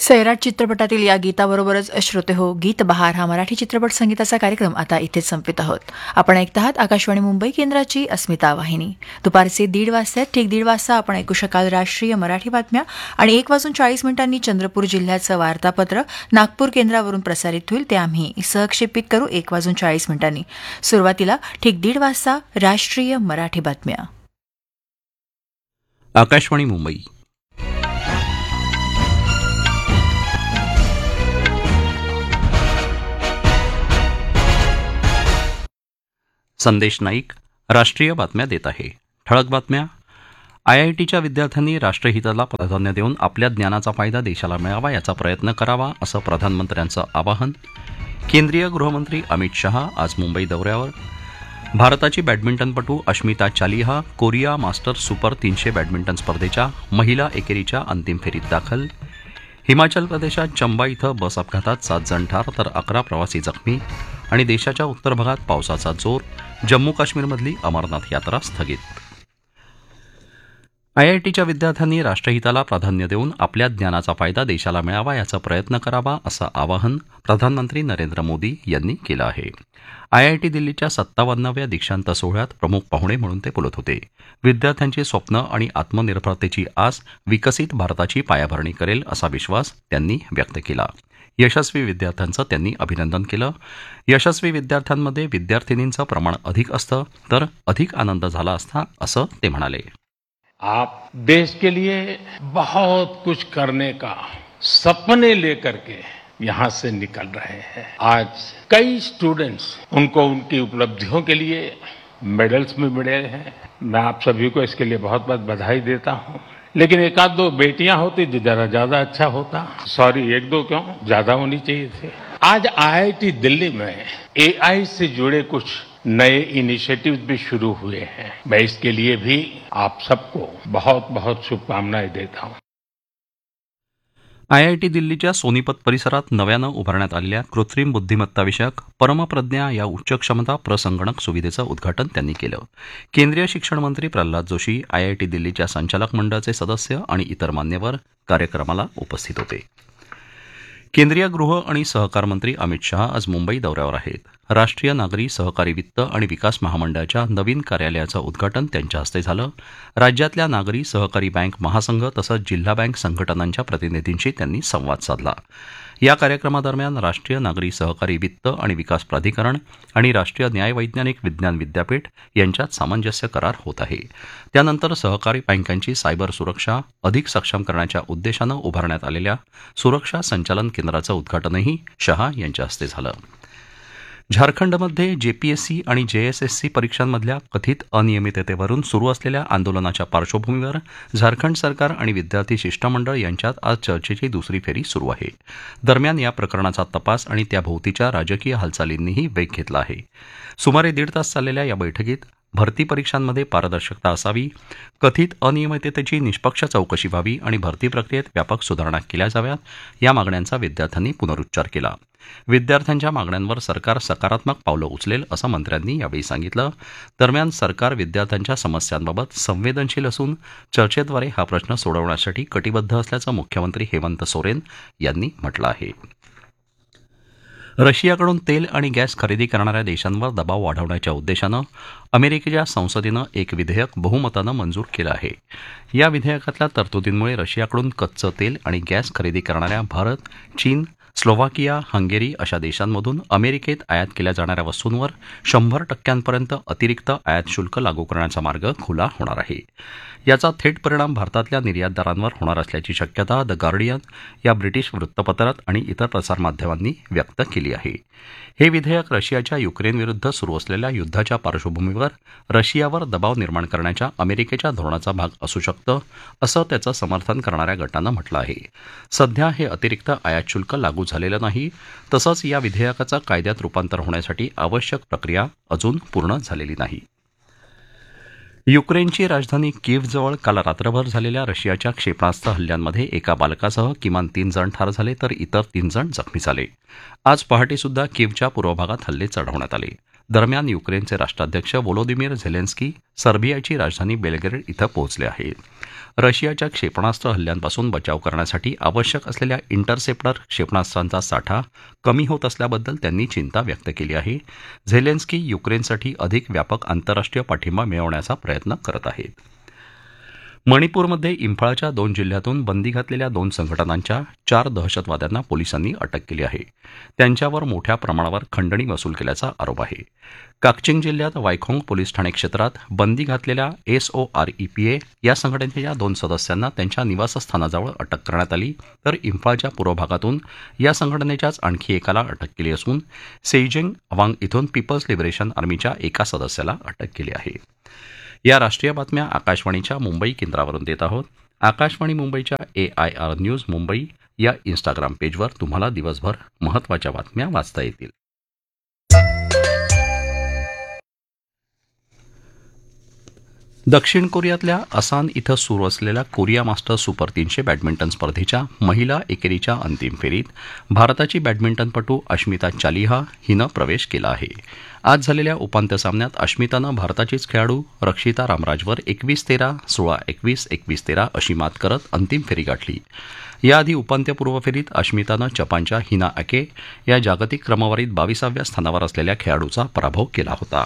सैराट चित्रपटातील या गीताबरोबरच श्रोते हो गीत बहार हा मराठी चित्रपट संगीताचा कार्यक्रम आता इथेच संपवित आहोत. आपण ऐकत आहात आकाशवाणी मुंबई केंद्राची अस्मिता वाहिनी. दुपारचे 1:30 वाजता ठीक 1:30 वाजता आपण ऐकू शकाल राष्ट्रीय मराठी बातम्या आणि 1:40 चंद्रपूर जिल्ह्याचं वार्तापत्र नागपूर केंद्रावरून प्रसारित होईल, ते आम्ही सहक्षेपित करू 1:40. सुरुवातीला ठीक 1:30 वाजता राष्ट्रीय मराठी बातम्या. आकाशवाणी मुंबई. संदेश नाईक राष्ट्रीय बातम्या देत आहे. ठळक बातम्या. आयआयटीच्या विद्यार्थ्यांनी राष्ट्रहिताला प्राधान्य देऊन आपल्या ज्ञानाचा फायदा देशाला मिळावा याचा प्रयत्न करावा असं प्रधानमंत्र्यांचं आवाहन. केंद्रीय गृहमंत्री अमित शहा आज मुंबई दौऱ्यावर. भारताची बॅडमिंटनपटू Ashmita Chaliha Korea masters super 300 badminton स्पर्धेच्या महिला एकेरीच्या अंतिम फेरीत दाखल. हिमाचल प्रदेशात चंबा इथं बस अपघातात 7 जण ठार तर 11 प्रवासी जखमी. आणि देशाच्या उत्तर भागात पावसाचा जोर. जम्मू काश्मीरमधली अमरनाथ यात्रा स्थगित. आयआयटीच्या विद्यार्थ्यांनी राष्ट्रहिताला प्राधान्य देऊन आपल्या ज्ञानाचा फायदा देशाला मिळावा याचा प्रयत्न करावा असं आवाहन प्रधानमंत्री नरेंद्र मोदी यांनी केलं आहे. आयआयटी दिल्लीच्या 57व्या दीक्षांत सोहळ्यात प्रमुख पाहुणे म्हणून ते बोलत होते. विद्यार्थ्यांची स्वप्न आणि आत्मनिर्भरतेची आस विकसित भारताची पायाभरणी करेल असा विश्वास त्यांनी व्यक्त केला. यशस्वी विद्यार्थ्यांचं त्यांनी अभिनंदन केलं. यशस्वी विद्यार्थ्यांमध्ये विद्यार्थिनींचं प्रमाण अधिक असतं तर अधिक आनंद झाला असता असं ते म्हणाले. आप देश के लिए बहुत कुछ करने का सपने लेकर के यहाँ से निकल रहे हैं. आज कई स्टूडेंट्स उनको उनकी उपलब्धियों के लिए मेडल्स भी मिले हैं. मैं आप सभी को इसके लिए बहुत बहुत बधाई देता हूँ. लेकिन एक आध दो बेटियां होती तो जरा ज्यादा अच्छा होता. सॉरी, 1-2 क्यों, ज्यादा होनी चाहिए थे. आज आईआईटी दिल्ली में एआई से जुड़े कुछ नए इनिशिएटिव्स भी शुरू हुए हैं. मैं इसके लिए भी आप सबको बहुत बहुत शुभकामनाएं देता हूं. आयआयटी दिल्लीच्या सोनीपत परिसरात नव्यानं उभारण्यात आलेल्या कृत्रिम बुद्धिमत्ता विषयक परमप्रज्ञा या उच्च क्षमता प्रसंगणक सुविधेचं उद्घाटन त्यांनी केलं. केंद्रीय शिक्षण मंत्री प्रल्हाद जोशी, आयआयटी दिल्लीच्या संचालक मंडळाचे सदस्य आणि इतर मान्यवर कार्यक्रमाला उपस्थित होते. केंद्रीय गृह आणि सहकार मंत्री अमित शहा आज मुंबई दौऱ्यावर आहेत. राष्ट्रीय नागरी सहकारी वित्त आणि विकास महामंडळाच्या नवीन कार्यालयाचं उद्घाटन त्यांच्या हस्ते झालं. राज्यातल्या नागरी सहकारी बँक महासंघ तसंच जिल्हा बँक संघटनांच्या प्रतिनिधींशी त्यांनी संवाद साधला. या कार्यक्रमादरम्यान राष्ट्रीय नागरी सहकारी वित्त आणि विकास प्राधिकरण आणि राष्ट्रीय न्याय वैज्ञानिक विज्ञान विद्यापीठ यांच्यात सामंजस्य करार होत आहे. त्यानंतर सहकारी बँकांची सायबर सुरक्षा अधिक सक्षम करण्याच्या उद्देशानं उभारण्यात आलेल्या सुरक्षा संचालन केंद्राचं उद्घाटनही शहा यांच्या हस्ते झालं. झारखंडमध्ये जेपीएससी आणि जेएसएससी परीक्षांमधल्या कथित अनियमिततेवरून सुरू असलेल्या आंदोलनाच्या पार्श्वभूमीवर झारखंड सरकार आणि विद्यार्थी शिष्टमंडळ यांच्यात आज चर्चेची दुसरी फेरी सुरू आहे. दरम्यान या प्रकरणाचा तपास आणि त्याभोवतीच्या राजकीय हालचालींनीही वेग घेतला आहे. सुमारे 1.5 तास चाललेल्या या बैठकीत भरती परीक्षांमध्ये पारदर्शकता असावी, कथित अनियमिततेची निष्पक्ष चौकशी व्हावी आणि भरती प्रक्रियेत व्यापक सुधारणा केल्या जाव्यात या मागण्यांचा विद्यार्थ्यांनी पुनरुच्चार केला. विद्यार्थ्यांच्या मागण्यांवर सरकार सकारात्मक पावलं उचलेल असं मंत्र्यांनी यावेळी सांगितलं. दरम्यान सरकार विद्यार्थ्यांच्या समस्यांबाबत संवेदनशील असून चर्चेद्वारे हा प्रश्न सोडवण्यासाठी कटिबद्ध असल्याचं मुख्यमंत्री हेमंत सोरेन यांनी म्हटलं आहे. रशियाकडून तेल आणि गॅस खरेदी करणाऱ्या देशांवर दबाव वाढवण्याच्या उद्देशानं अमेरिकेच्या संसदेनं एक विधेयक बहुमतानं मंजूर केलं आहे. या विधेयकातल्या तरतुदींमुळे रशियाकडून कच्चं तेल आणि गॅस खरेदी करणाऱ्या भारत, चीन, स्लोव्हाकिया, हंगेरी अशा देशांमधून अमेरिकेत आयात केल्या जाणाऱ्या वस्तूंवर 100% अतिरिक्त आयात शुल्क लागू करण्याचा मार्ग खुला होणार आहे. याचा थेट परिणाम भारतातल्या निर्यातदारांवर होणार असल्याची शक्यता द गार्डियन या ब्रिटिश वृत्तपत्रात आणि इतर प्रसारमाध्यमांनी व्यक्त केली आहे. हे विधेयक रशियाच्या युक्रेनविरुद्ध सुरू असलेल्या युद्धाच्या पार्श्वभूमीवर रशियावर दबाव निर्माण करण्याच्या अमेरिकेच्या धोरणाचा भाग असू शकतं असं त्याचं समर्थन करणाऱ्या गटानं म्हटलं आहे. सध्या हे अतिरिक्त आयात शुल्क लागू झालेलं नाही. तसंच या विधेयकाचं कायद्यात रूपांतर होण्यासाठी आवश्यक प्रक्रिया अजून पूर्ण झालेली नाही. युक्रेनची राजधानी कीव्हजवळ काल रात्रभर झालेल्या रशियाच्या क्षेपणास्त्र हल्ल्यांमध्ये एका बालकासह किमान 3 जण ठार झाले तर इतर 3 जण जखमी झाले. आज पहाटेसुद्धा कीव्हच्या पूर्व भागात हल्ले चढवण्यात आले. दरम्यान युक्रेनचे राष्ट्राध्यक्ष व्लोदिमीर झेलेन्स्की सर्बियाची राजधानी बेलग्रेड इथं पोहोचले आहेत. रशियाच्या क्षेपणास्त्र हल्ल्यांपासून बचाव करण्यासाठी आवश्यक असलेल्या इंटरसेप्टर क्षेपणास्त्रांचा साठा कमी होत असल्याबद्दल त्यांनी चिंता व्यक्त केली आहे. झेलेन्स्की युक्रेनसाठी अधिक व्यापक आंतरराष्ट्रीय पाठिंबा मिळवण्याचा प्रयत्न करत आहेत. मणिपूरमध्ये इंफाळच्या 2 जिल्ह्यातून बंदी घातलेल्या 2 संघटनांच्या 4 दहशतवाद्यांना पोलिसांनी अटक केली आहे. त्यांच्यावर मोठ्या प्रमाणावर खंडणी वसूल केल्याचा आरोप आहे. काकचिंग जिल्ह्यात वायखोंग पोलीस ठाणे क्षेत्रात बंदी घातलेल्या SOREPA या संघटनेच्या 2 सदस्यांना त्यांच्या निवासस्थानाजवळ अटक करण्यात आली, तर इंफाळच्या पूर्व भागातून या संघटनेच्याच आणखी एकाला अटक केली असून सेइजेंग अवांग इथून पीपल्स लिबरेशन आर्मीच्या एका सदस्याला अटक केली आहे. या राष्ट्रीय बातम्या आकाशवाणीच्या मुंबई केंद्रावरून देत आहोत. आकाशवाणी मुंबईच्या AIR न्यूज मुंबई या इन्स्टाग्राम पेजवर तुम्हाला दिवसभर महत्त्वाच्या बातम्या वाचता येतील. दक्षिण कोरियातल्या असान इथं सुरू असलेल्या कोरिया मास्टर्स सुपर 300 बॅडमिंटन स्पर्धेच्या महिला एकेरीच्या अंतिम फेरीत भारताची बॅडमिंटनपटू अश्मिता चालिहा हिनं प्रवेश केला आहे. आज झालेल्या उपांत्य सामन्यात अश्मितानं भारताचीच खेळाडू रक्षिता रामराजवर 21-13, 16-21, 21-13 अशी मात करत अंतिम फेरी गाठली. याआधी उपांत्यपूर्व फेरीत अश्मितानं जपानच्या हिना अके या जागतिक क्रमवारीत 22व्या स्थानावर असलेल्या खेळाडूचा पराभव केला होता.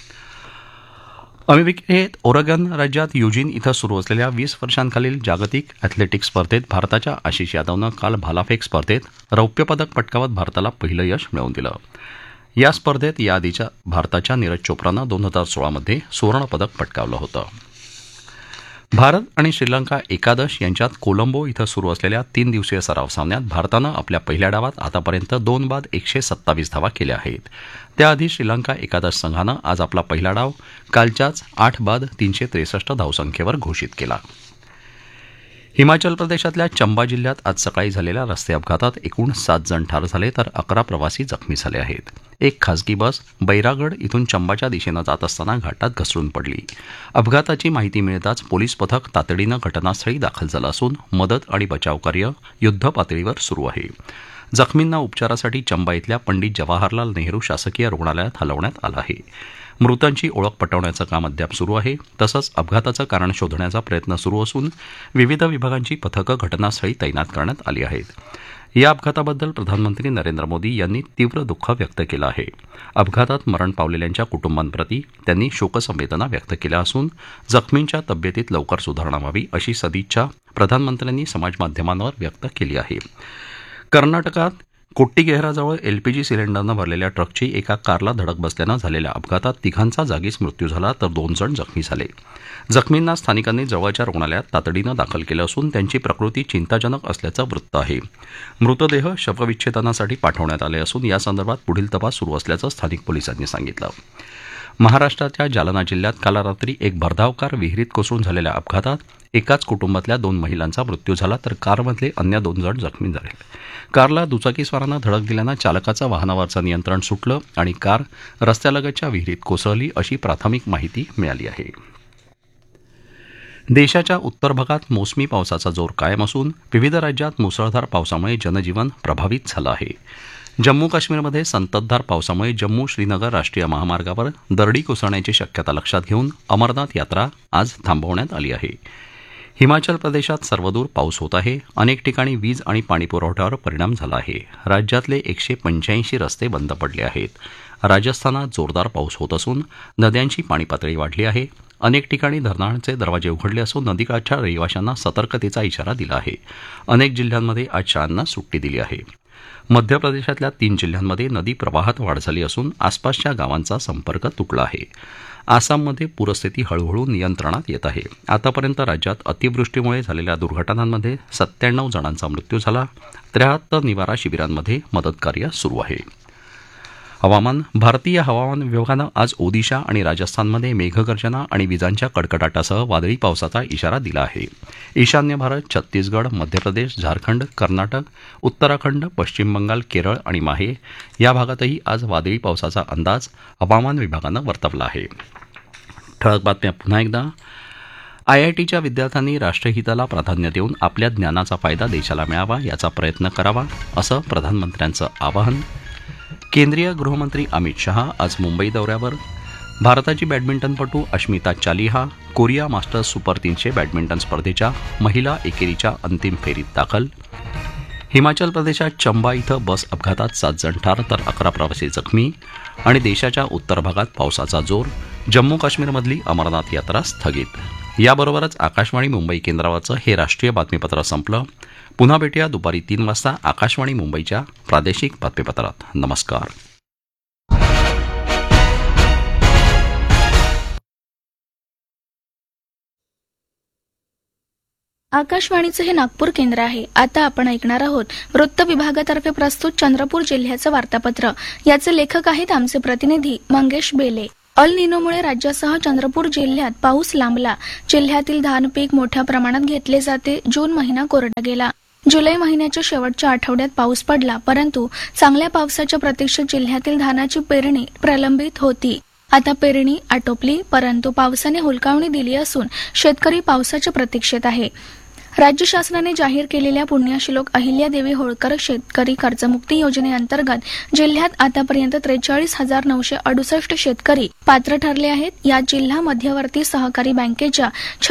अमेरिकेत ओरेगॉन राज्यात युजिन इथं सुरू असलेल्या 20 वर्षांखालील जागतिक अॅथलेटिक्स स्पर्धेत भारताच्या आशिष यादवनं काल भालाफेक स्पर्धेत रौप्य पदक पटकावत भारताला पहिलं यश मिळवून दिलं. या स्पर्धेत याआधीच्या भारताच्या नीरज चोप्रानं 2016 मध्ये सुवर्णपदक पटकावलं होतं. भारत आणि श्रीलंका एकादश यांच्यात कोलंबो इथं सुरू असलेल्या 3 दिवसीय सराव सामन्यात भारतानं आपल्या पहिल्या डावात आतापर्यंत 2 बाद 127 धावा केल्या आहेत. त्याआधी श्रीलंका एकादश संघानं आज आपला पहिला डाव कालच्याच 8 बाद 363 धावसंख्येवर घोषित केला. हिमाचल प्रदेशातल्या चंबा जिल्ह्यात आज सकाळी झालेल्या रस्ते अपघातात एकूण 7 जण ठार झाले, तर 11 प्रवासी जखमी झाले आहेत. एक खासगी बस बैरागड इथून चंबाच्या दिशेनं जात असताना घाटात घसरून पडली. अपघाताची माहिती मिळताच पोलीस पथक तातडीनं घटनास्थळी दाखल झालं असून मदत आणि बचावकार्य युद्धपातळीवर सुरू आहे. जखमींना उपचारासाठी चंबा इथल्या पंडित जवाहरलाल नेहरू शासकीय रुग्णालयात हलवण्यात आलं आहे. मृतांची ओळख पटवण्याचं काम अद्याप सुरू आहे. तसंच अपघाताचं कारण शोधण्याचा प्रयत्न सुरू असून विविध विभागांची पथकं घटनास्थळी तैनात करण्यात आली आहेत. या अपघाताबद्दल प्रधानमंत्री नरेंद्र मोदी यांनी तीव्र दुःख व्यक्त केलं आहे. अपघातात मरण पावलेल्यांच्या कुटुंबांप्रती त्यांनी शोकसंवेदना व्यक्त केल्या असून जखमींच्या तब्येतीत लवकर सुधारणा व्हावी अशी सदिच्छा प्रधानमंत्र्यांनी समाजमाध्यमांवर व्यक्त केली आहे. कर्नाटकात कोट्टीगेहराजवळ LPG सिलेंडरनं भरलेल्या ट्रकची एका कारला धडक बसल्यानं झालेल्या अपघातात 3घांचा जागीच मृत्यू झाला, तर 2 जण जखमी झाले. जखमींना स्थानिकांनी जवळच्या रुग्णालयात तातडीनं दाखल केलं असून त्यांची प्रकृती चिंताजनक असल्याचं वृत्त आहे. मृतदेह शवविच्छेदनासाठी पाठवण्यात आले असून यासंदर्भात पुढील तपास सुरू असल्याचं स्थानिक पोलिसांनी सांगितलं. महाराष्ट्राच्या जालना जिल्ह्यात काल रात्री एक भरधाव कार विहिरीत कोसळून झालेल्या अपघातात एकाच कुटुंबातल्या 2 महिलांचा मृत्यू झाला, तर कारमधले अन्य 2 जण जखमी झाले. कारला दुचाकीस्वारानं धडक दिल्यानं चालकाचं वाहनावरचं नियंत्रण सुटलं आणि कार रस्त्यालगतच्या विहिरीत कोसळली अशी प्राथमिक माहिती मिळाली आहे. देशाच्या उत्तर भागात मोसमी पावसाचा जोर कायम असून विविध राज्यात मुसळधार पावसामुळे जनजीवन प्रभावित झालं आहे. जम्मू काश्मीरमध्ये संततधार पावसामुळे जम्मू श्रीनगर राष्ट्रीय महामार्गावर दरडी कोसळण्याची शक्यता लक्षात घेऊन अमरनाथ यात्रा आज थांबवण्यात आली आहे. हिमाचल प्रदेशात सर्वदूर पाऊस होत आहे. अनेक ठिकाणी वीज आणि पाणीपुरवठ्यावर परिणाम झाला आहे. राज्यातले 185 रस्ते बंद पडले आहेत. राजस्थानात जोरदार पाऊस होत असून नद्यांची पाणी पातळी वाढली आहे. अनेक ठिकाणी धरणांचे दरवाजे उघडले असून नदीकाठच्या रहिवाशांना सतर्कतेचा इशारा दिला आहे. अनेक जिल्ह्यांमध्ये आज शाळांना सुट्टी दिली आहे. मध्य प्रदेशातल्या 3 जिल्ह्यांमध्ये नदी प्रवाहात वाढ झाली असून आसपासच्या गावांचा संपर्क तुटला आहे. आसाममध्ये पूरस्थिती हळूहळू नियंत्रणात येत आहे. आतापर्यंत राज्यात अतिवृष्टीमुळे झालेल्या दुर्घटनांमध्ये 97 जणांचा मृत्यू झाला. 73 निवारा शिबिरांमध्ये मदतकार्य सुरू आहे. हवामान. भारतीय हवामान विभागानं आज ओदिशा आणि राजस्थानमध्ये मेघगर्जना आणि विजांच्या कडकडाटासह वादळी पावसाचा इशारा दिला आहे. ईशान्य भारत, छत्तीसगड, मध्य प्रदेश, झारखंड, कर्नाटक, उत्तराखंड, पश्चिम बंगाल, केरळ आणि माहे या भागातही आज वादळी पावसाचा अंदाज हवामान विभागानं वर्तवला आहे. ठळक बातम्या पुन्हा एकदा. IITच्या विद्यार्थ्यांनी राष्ट्रहिताला प्राधान्य देऊन आपल्या ज्ञानाचा फायदा देशाला मिळावा याचा प्रयत्न करावा असं प्रधानमंत्र्यांचं आवाहन. केंद्रीय गृहमंत्री अमित शहा आज मुंबई दौऱ्यावर. भारताची बॅडमिंटनपटू Ashmita Chaliha Korea masters super 300 badminton स्पर्धेच्या महिला एकेरीच्या अंतिम फेरीत दाखल. हिमाचल प्रदेशात चंबा इथं बस अपघातात 7 जण ठार तर 11 प्रवासी जखमी. आणि देशाच्या उत्तर भागात पावसाचा जोर. जम्मू काश्मीरमधली अमरनाथ यात्रा स्थगित. याबरोबरच आकाशवाणी मुंबई केंद्रावरचं हे राष्ट्रीय बातमीपत्र संपलं. पुन्हा भेटूया दुपारी 3 वाजता आकाशवाणी मुंबईच्या प्रादेशिक बातमीपत्रात. नमस्कार. आकाशवाणीचं हे नागपूर केंद्र आहे. आता आपण ऐकणार आहोत वृत्त विभागातर्फे प्रस्तुत चंद्रपूर जिल्ह्याचं वार्तापत्र. याचे लेखक आहेत आमचे प्रतिनिधी मंगेश बेले. अल निनोमुळे राज्यासह चंद्रपूर जिल्ह्यात पाऊस लांबला. जिल्ह्यातील धान पीक मोठ्या प्रमाणात घेतले जाते. जून महिना कोरडा गेला. जुलै महिन्याच्या शेवटच्या आठवड्यात पाऊस पडला, परंतु चांगल्या पावसाच्या प्रतीक्षेत जिल्ह्यातील धानाची पेरणी प्रलंबित होती. आता पेरणी आटोपली, परंतु पावसाने हुलकावणी दिली असून शेतकरी पावसाच्या प्रतीक्षेत आहे. राज्य शासनाने जाहीर केलेल्या पुण्यश्लोक अहिल्यादेवी होळकर शेतकरी कर्जमुक्ती योजनेअंतर्गत जिल्ह्यात आतापर्यंत 43,968 शेतकरी पात्र ठरले आहेत. यात जिल्हा मध्यवर्ती सहकारी बँकेच्या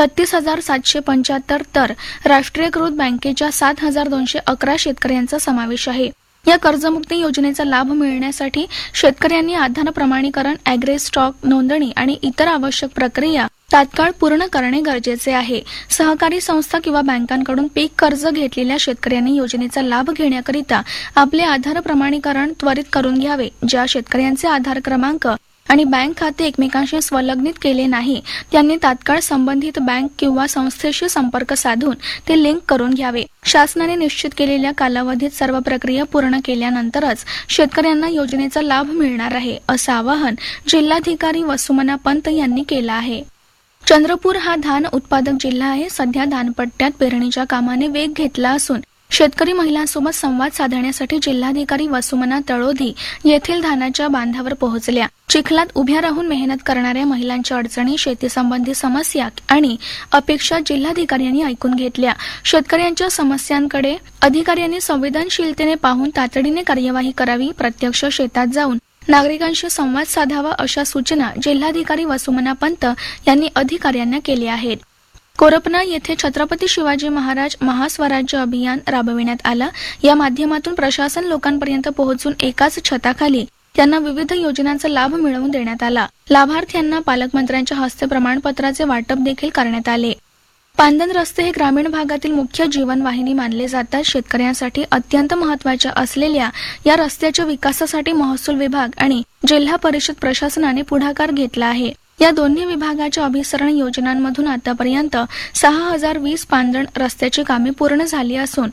36,775 तर राष्ट्रीयकृत बँकेच्या 7,211 शेतकऱ्यांचा समावेश आहे. या कर्जमुक्ती योजनेचा लाभ मिळण्यासाठी शेतकऱ्यांनी आधार प्रमाणीकरण, अॅग्री स्टॉक नोंदणी आणि इतर आवश्यक प्रक्रिया तात्काळ पूर्ण करणे गरजेचे आहे. सहकारी संस्था किंवा बँकांकडून पीक कर्ज घेतलेल्या शेतकऱ्यांनी योजनेचा लाभ घेण्याकरिता आपले आधार प्रमाणीकरण त्वरित करून घ्यावे. ज्या शेतकऱ्यांचे आधार क्रमांक आणि बँक खाते एकमेकांशी संलग्नित केले नाही त्यांनी तात्काळ संबंधित बँक किंवा संस्थेशी संपर्क साधून ते लिंक करून घ्यावे. शासनाने निश्चित केलेल्या कालावधीत सर्व प्रक्रिया पूर्ण केल्यानंतरच शेतकऱ्यांना योजनेचा लाभ मिळणार आहे, असं आवाहन जिल्हाधिकारी वसुमना पंत यांनी केलं आहे. चंद्रपूर हा धान उत्पादक जिल्हा आहे. सध्या धानपट्ट्यात पेरणीच्या कामाने वेग घेतला असून शेतकरी महिलांसोबत संवाद साधण्यासाठी जिल्हाधिकारी वसुमना तळोधी येथील धानाच्या बांधावर पोहोचल्या. चिखलात उभ्या राहून मेहनत करणाऱ्या महिलांच्या अडचणी, शेती संबंधी समस्या आणि अपेक्षा जिल्हाधिकाऱ्यांनी ऐकून घेतल्या. शेतकऱ्यांच्या समस्यांकडे अधिकाऱ्यांनी संवेदनशीलतेने पाहून तातडीने कार्यवाही करावी. प्रत्यक्ष शेतात जाऊन नागरिकांशी संवाद साधावा अशा सूचना जिल्हाधिकारी वसुमना पंत यांनी अधिकाऱ्यांना केल्या आहेत. कोरपना येथे छत्रपती शिवाजी महाराज महास्वराज्य अभियान राबविण्यात आलं. या माध्यमातून प्रशासन लोकांपर्यंत पोहोचून एकाच छताखाली त्यांना विविध योजनांचा लाभ मिळवून देण्यात आला. लाभार्थ्यांना पालकमंत्र्यांच्या हस्ते प्रमाणपत्राचे वाटप देखील करण्यात आले. पांदन रस्ते हे ग्रामीण भागातील मुख्य जीवनवाहिनी मानले जातात. शेतकऱ्यांसाठी अत्यंत महत्वाच्या असलेल्या या रस्त्याच्या विकासासाठी महसूल विभाग आणि जिल्हा परिषद प्रशासनाने पुढाकार घेतला आहे. या दोन्ही विभागाच्या अभिसरण योजनांमधून आतापर्यंत 6,020 पांदण रस्त्याची कामे पूर्ण झाली असून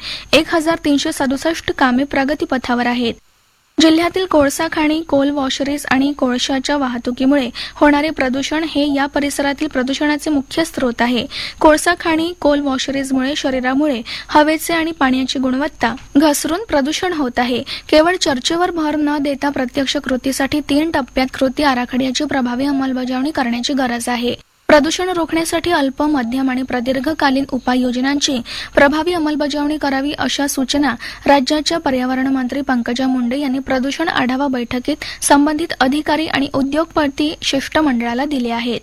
1,367 कामे प्रगतीपथावर आहेत. जिल्ह्यातील कोळसा खाणी, कोल वॉशरीज आणि कोळशाच्या वाहतुकीमुळे होणारे प्रदूषण हे या परिसरातील प्रदूषणाचे मुख्य स्रोत आहे. कोळसा खाणी, कोल वॉशरीजमुळे शरीरामुळे हवेचे आणि पाण्याची गुणवत्ता घसरून प्रदूषण होत आहे. केवळ चर्चेवर भर न देता प्रत्यक्ष कृतीसाठी 3 टप्प्यात कृती आराखड्याची प्रभावी अंमलबजावणी करण्याची गरज आहे. प्रदूषण रोखण्यासाठी अल्प, मध्यम आणि प्रदीर्घकालीन उपाययोजनांची प्रभावी अंमलबजावणी करावी अशा सूचना राज्याच्या पर्यावरण मंत्री पंकजा मुंडे यांनी प्रदूषण आढावा बैठकीत संबंधित अधिकारी आणि उद्योगपती शिष्टमंडळाला दिले आहेत.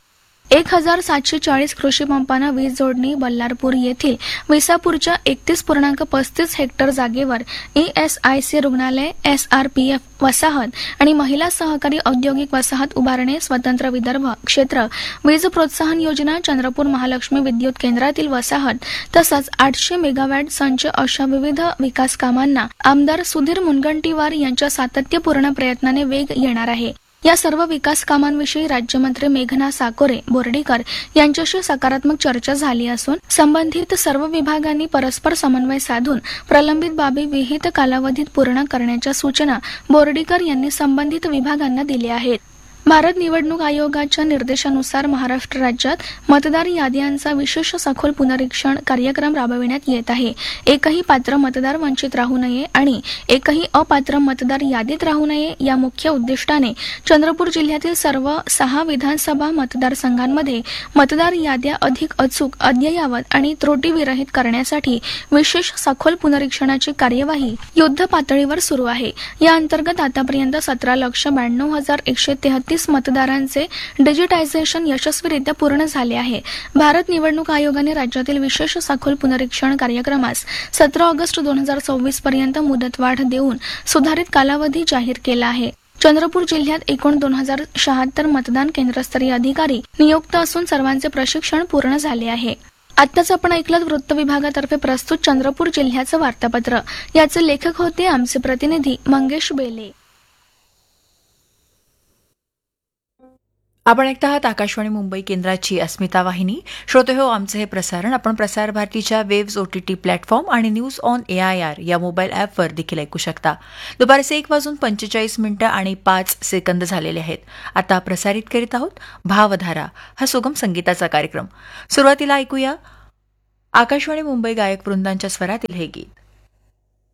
1,740 कृषी पंपांना वीज जोडणी. बल्लारपूर येथील विसापूरच्या 31.35 हेक्टर जागेवर ESIC रुग्णालय, SRPF वसाहत आणि महिला सहकारी औद्योगिक वसाहत उभारणे. स्वतंत्र विदर्भ क्षेत्र वीज प्रोत्साहन योजना, चंद्रपूर महालक्ष्मी विद्युत केंद्रातील वसाहत तसंच 800 मेगावॅट संच अशा विविध विकास कामांना आमदार सुधीर मुनगंटीवार यांच्या सातत्यपूर्ण प्रयत्नाने वेग येणार आहे. या सर्व विकास कामांविषयी राज्यमंत्री मेघना साकोरे बोर्डीकर यांच्याशी सकारात्मक चर्चा झाली असून संबंधित सर्व विभागांनी परस्पर समन्वय साधून प्रलंबित बाबी विहित कालावधीत पूर्ण करण्याच्या सूचना बोर्डीकर यांनी संबंधित विभागांना दिल्या आहेत. भारत निवडणूक आयोगाच्या निर्देशानुसार महाराष्ट्र राज्यात मतदार याद्यांचा विशेष सखोल पुनरीक्षण कार्यक्रम राबविण्यात येत आहे. एकही पात्र मतदार वंचित राहू नये आणि एकही अपात्र मतदार यादीत राहू नये या मुख्य उद्दिष्टाने चंद्रपूर जिल्ह्यातील सर्व 6 विधानसभा मतदारसंघांमध्ये मतदार याद्या अधिक अचूक, अद्ययावत आणि त्रुटीविरहित करण्यासाठी विशेष सखोल पुनरीक्षणाची कार्यवाही युद्ध पातळीवर सुरू आहे. या अंतर्गत आतापर्यंत 17,92,133 मतदारांचे डिजिटायझेशन यशस्वीरित्या पूर्ण झाले आहे. भारत निवडणूक आयोगाने राज्यातील विशेष सखोल पुनरीक्षण कार्यक्रमास 17 ऑगस्ट 2024 पर्यंत मुदतवाढ देऊन सुधारित कालावधी जाहीर केला आहे. चंद्रपूर जिल्ह्यात एकूण 2076 मतदान केंद्रस्तरीय अधिकारी नियुक्त असून सर्वांचे प्रशिक्षण पूर्ण झाले आहे. आत्ताच आपण ऐकलं वृत्त विभागातर्फे प्रस्तुत चंद्रपूर जिल्ह्याचं वार्तापत्र. याचे लेखक होते आमचे प्रतिनिधी मंगेश बेले. आपण ऐकत आहात आकाशवाणी मुंबई केंद्राची अस्मिता वाहिनी. श्रोते हो, आमचं हे प्रसारण आपण प्रसार भारतीच्या वेव्स OTT प्लॅटफॉर्म आणि न्यूज ऑन AIR या मोबाईल ॲपवर देखील ऐकू शकता. दुपारी 1:45 आणि 5 झालेले आहेत. आता प्रसारित करीत आहोत भावधारा हा सुगम संगीताचा कार्यक्रम. सुरुवातीला ऐकूया आकाशवाणी मुंबई गायक वृंदांच्या स्वरातील हे गीत.